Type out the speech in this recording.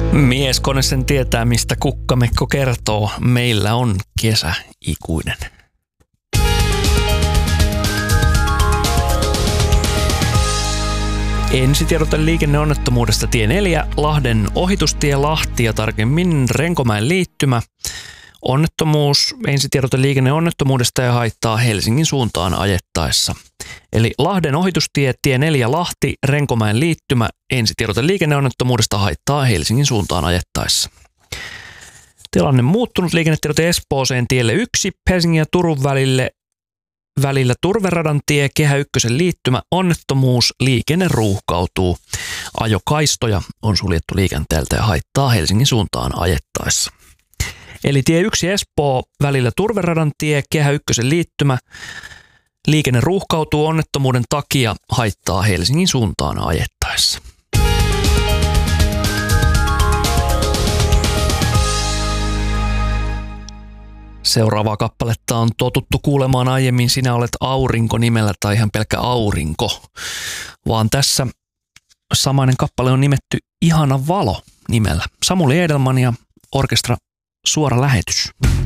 Mieskone sen tietää, mistä kukkamekko kertoo. Meillä on kesä ikuinen. Ensitiedote liikenneonnettomuudesta tie 4, Lahden ohitustie Lahti ja tarkemmin Renkomäen liittymä. Onnettomuus, ensitiedote liikenneonnettomuudesta ja haittaa Helsingin suuntaan ajettaessa. Eli Lahden ohitustie, tie 4 Lahti, Renkomäen liittymä, ensitiedote liikenneonnettomuudesta haittaa Helsingin suuntaan ajettaessa. Tilanne muuttunut, liikennetiedote Espooseen tielle 1, Helsingin ja Turun välillä Turveradan tie, Kehä 1 liittymä, onnettomuus, liikenne ruuhkautuu. Ajokaistoja on suljettu liikenteeltä ja haittaa Helsingin suuntaan ajettaessa. Eli tie 1 Espoo välillä Turveradan tie, Kehä 1 liittymä, liikenne ruuhkautuu onnettomuuden takia, haittaa Helsingin suuntaan ajettaessa. Seuraavaa kappaletta on totuttu kuulemaan aiemmin Sinä olet aurinko nimellä tai ihan pelkkä aurinko, vaan tässä samainen kappale on nimetty Ihana valo nimellä. Samuli Edelman ja orkestra Suora lähetys.